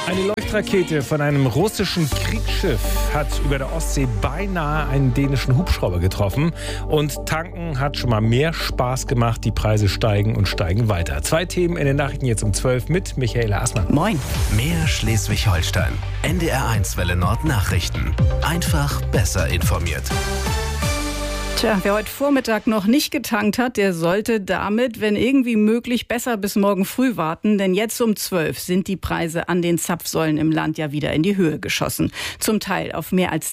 Eine Leuchtrakete von einem russischen Kriegsschiff hat über der Ostsee beinahe einen dänischen Hubschrauber getroffen. Und tanken hat schon mal mehr Spaß gemacht. Die Preise steigen und steigen weiter. 2 Themen in den Nachrichten jetzt um 12 mit Michaela Assmann. Moin. Mehr Schleswig-Holstein. NDR1 Welle Nord Nachrichten. Einfach besser informiert. Tja, wer heute Vormittag noch nicht getankt hat, der sollte damit, wenn irgendwie möglich, besser bis morgen früh warten. Denn jetzt um 12 sind die Preise an den Zapfsäulen im Land ja wieder in die Höhe geschossen. Zum Teil auf mehr als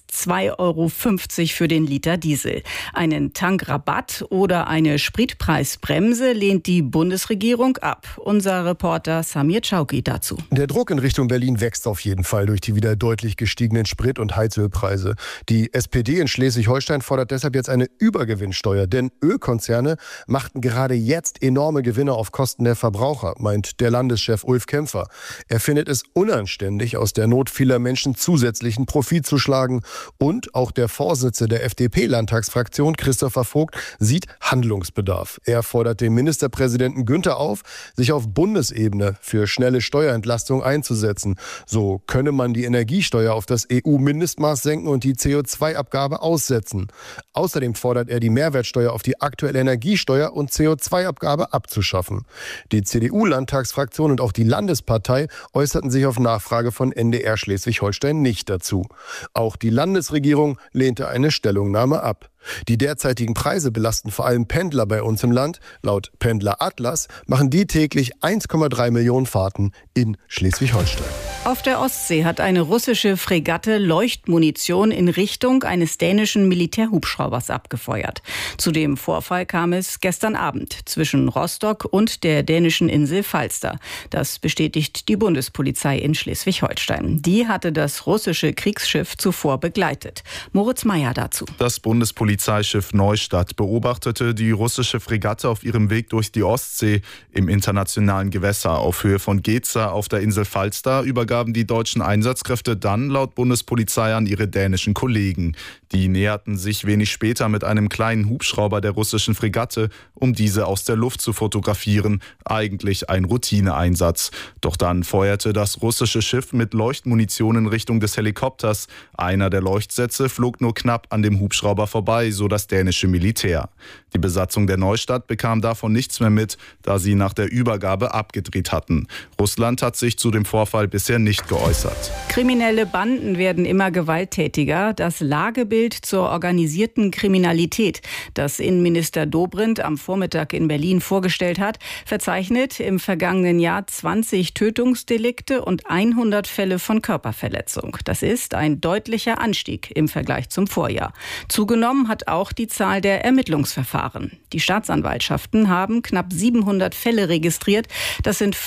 2,50 € für den Liter Diesel. Einen Tankrabatt oder eine Spritpreisbremse lehnt die Bundesregierung ab. Unser Reporter Samir Chauki dazu. Der Druck in Richtung Berlin wächst auf jeden Fall durch die wieder deutlich gestiegenen Sprit- und Heizölpreise. Die SPD in Schleswig-Holstein fordert deshalb jetzt eine Übergewinnsteuer, denn Ölkonzerne machten gerade jetzt enorme Gewinne auf Kosten der Verbraucher, meint der Landeschef Ulf Kämpfer. Er findet es unanständig, aus der Not vieler Menschen zusätzlichen Profit zu schlagen. Und auch der Vorsitzende der FDP-Landtagsfraktion, Christopher Vogt, sieht Handlungsbedarf. Er fordert den Ministerpräsidenten Günther auf, sich auf Bundesebene für schnelle Steuerentlastung einzusetzen. So könne man die Energiesteuer auf das EU-Mindestmaß senken und die CO2-Abgabe aussetzen. Außerdem fordert er, die Mehrwertsteuer auf die aktuelle Energiesteuer und CO2-Abgabe abzuschaffen. Die CDU-Landtagsfraktion und auch die Landespartei äußerten sich auf Nachfrage von NDR Schleswig-Holstein nicht dazu. Auch die Landesregierung lehnte eine Stellungnahme ab. Die derzeitigen Preise belasten vor allem Pendler bei uns im Land. Laut Pendler Atlas machen die täglich 1,3 Millionen Fahrten in Schleswig-Holstein. Auf der Ostsee hat eine russische Fregatte Leuchtmunition in Richtung eines dänischen Militärhubschraubers abgefeuert. Zu dem Vorfall kam es gestern Abend zwischen Rostock und der dänischen Insel Falster. Das bestätigt die Bundespolizei in Schleswig-Holstein. Die hatte das russische Kriegsschiff zuvor begleitet. Moritz Meyer dazu. Das Bundespolizeischiff Neustadt beobachtete die russische Fregatte auf ihrem Weg durch die Ostsee im internationalen Gewässer auf Höhe von Geza auf der Insel Falster übergaben die deutschen Einsatzkräfte dann laut Bundespolizei an ihre dänischen Kollegen. Die näherten sich wenig später mit einem kleinen Hubschrauber der russischen Fregatte, um diese aus der Luft zu fotografieren. Eigentlich ein Routineeinsatz. Doch dann feuerte das russische Schiff mit Leuchtmunition in Richtung des Helikopters. Einer der Leuchtsätze flog nur knapp an dem Hubschrauber vorbei, so das dänische Militär. Die Besatzung der Neustadt bekam davon nichts mehr mit, da sie nach der Übergabe abgedreht hatten. Russland hat sich zu dem Vorfall bisher nicht geäußert. Kriminelle Banden werden immer gewalttätiger. Das Lagebild zur organisierten Kriminalität, das Innenminister Dobrindt am Vormittag in Berlin vorgestellt hat, verzeichnet im vergangenen Jahr 20 Tötungsdelikte und 100 Fälle von Körperverletzung. Das ist ein deutlicher Anstieg im Vergleich zum Vorjahr. Zugenommen hat auch die Zahl der Ermittlungsverfahren. Die Staatsanwaltschaften haben knapp 700 Fälle registriert. Das sind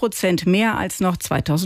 5% mehr als noch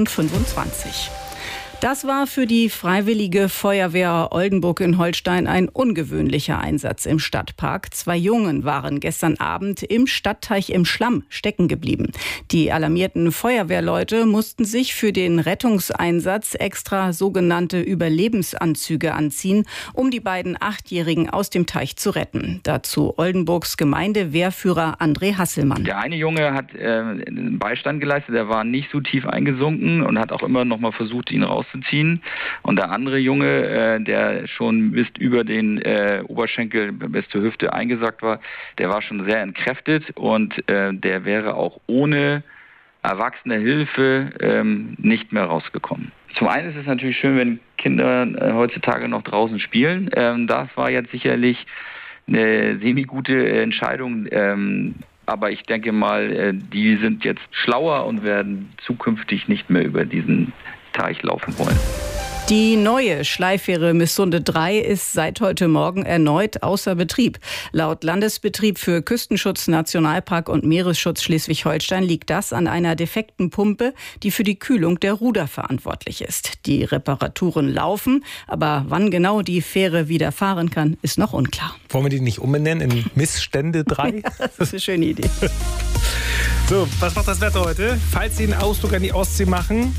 2025. Das war für die Freiwillige Feuerwehr Oldenburg in Holstein ein ungewöhnlicher Einsatz im Stadtpark. 2 Jungen waren gestern Abend im Stadtteich im Schlamm stecken geblieben. Die alarmierten Feuerwehrleute mussten sich für den Rettungseinsatz extra sogenannte Überlebensanzüge anziehen, um die beiden 8-Jährigen aus dem Teich zu retten. Dazu Oldenburgs Gemeindewehrführer André Hasselmann. Der eine Junge hat Beistand geleistet, der war nicht so tief eingesunken und hat auch immer noch mal versucht, ihn rauszuziehen. Und der andere Junge, der schon bis über den Oberschenkel bis zur Hüfte eingesackt war, der war schon sehr entkräftet und der wäre auch ohne erwachsene Hilfe nicht mehr rausgekommen. Zum einen ist es natürlich schön, wenn Kinder heutzutage noch draußen spielen. Das war jetzt sicherlich eine semi-gute Entscheidung. Aber ich denke mal, die sind jetzt schlauer und werden zukünftig nicht mehr über diesen Teich laufen wollen. Die neue Schleifähre Missunde 3 ist seit heute Morgen erneut außer Betrieb. Laut Landesbetrieb für Küstenschutz, Nationalpark und Meeresschutz Schleswig-Holstein liegt das an einer defekten Pumpe, die für die Kühlung der Ruder verantwortlich ist. Die Reparaturen laufen, aber wann genau die Fähre wieder fahren kann, ist noch unklar. Wollen wir die nicht umbenennen in Missstände 3? Ja, das ist eine schöne Idee. So, was macht das Wetter heute? Falls Sie einen Ausflug an die Ostsee machen,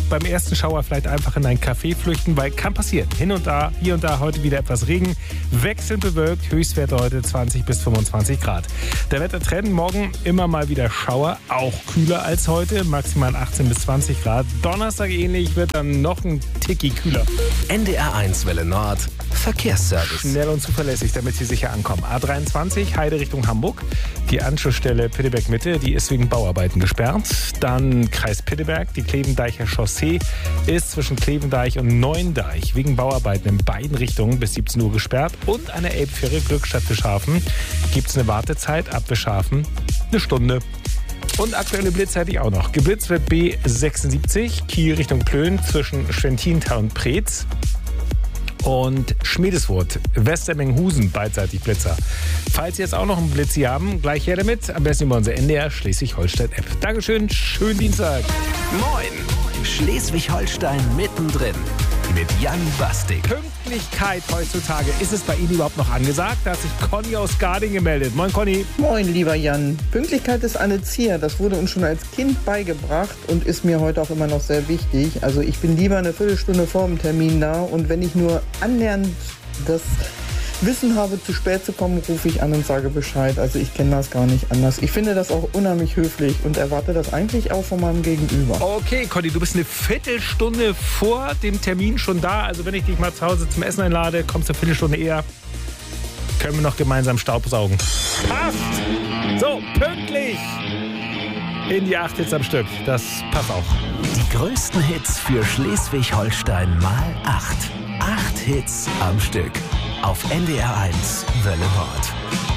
beim ersten Schauer vielleicht einfach in ein Café flüchten, weil kann passieren. Hier und da heute wieder etwas Regen. Wechselnd bewölkt, Höchstwerte heute 20 bis 25 Grad. Der Wettertrend morgen immer mal wieder Schauer, auch kühler als heute, maximal 18 bis 20 Grad. Donnerstag ähnlich, wird dann noch ein Ticki kühler. NDR1 Welle Nord, Verkehrsservice. Schnell und zuverlässig, damit Sie sicher ankommen. A23, Heide Richtung Hamburg. Die Anschlussstelle Pitteberg-Mitte, die ist wegen Bauarbeiten gesperrt. Dann Kreis Pitteberg, die Klevendeicher Chaussee ist zwischen Klevendeich und Neuendeich wegen Bauarbeiten in beiden Richtungen bis 17 Uhr gesperrt. Und an der Elbfähre Glückstadt-Bischhafen gibt es eine Wartezeit ab Bischhafen eine Stunde. Und aktuelle Blitz hätte ich auch noch. Geblitzt wird B76, Kiel Richtung Plön zwischen Schwentintal und Preetz. Und Schmiedeswurth, Westermengenhusen, beidseitig Blitzer. Falls Sie jetzt auch noch einen Blitz hier haben, gleich her damit. Am besten über unsere NDR Schleswig-Holstein-App. Dankeschön, schönen Dienstag. Moin, Schleswig-Holstein mittendrin mit Jan Bastik. Pünktlichkeit heutzutage. Ist es bei Ihnen überhaupt noch angesagt? Da hat sich Conny aus Garding gemeldet. Moin, Conny. Moin, lieber Jan. Pünktlichkeit ist eine Zier. Das wurde uns schon als Kind beigebracht und ist mir heute auch immer noch sehr wichtig. Also ich bin lieber eine Viertelstunde vor dem Termin da und wenn ich nur annähernd das Wissen habe, zu spät zu kommen, rufe ich an und sage Bescheid. Also ich kenne das gar nicht anders. Ich finde das auch unheimlich höflich und erwarte das eigentlich auch von meinem Gegenüber. Okay, Conny, du bist eine Viertelstunde vor dem Termin schon da. Also wenn ich dich mal zu Hause zum Essen einlade, kommst du eine Viertelstunde eher. Können wir noch gemeinsam Staubsaugen. Passt! So, pünktlich! In die 8 Hits am Stück. Das passt auch. Die größten Hits für Schleswig-Holstein mal 8. 8 Hits am Stück. Auf NDR1 Welle Nord.